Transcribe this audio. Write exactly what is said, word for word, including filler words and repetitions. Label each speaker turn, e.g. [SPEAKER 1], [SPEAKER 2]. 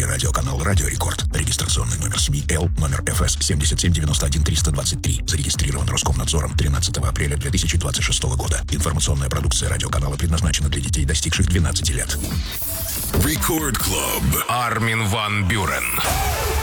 [SPEAKER 1] Телерадиоканал «Радио Рекорд». Регистрационный номер СМИ Л, номер эф эс семь семь девять один три два три. Зарегистрирован Роскомнадзором тринадцатого апреля две тысячи двадцать шестого года. Информационная продукция радиоканала предназначена для детей, достигших двенадцати лет.
[SPEAKER 2] Record Club. Армин ван Бюрен.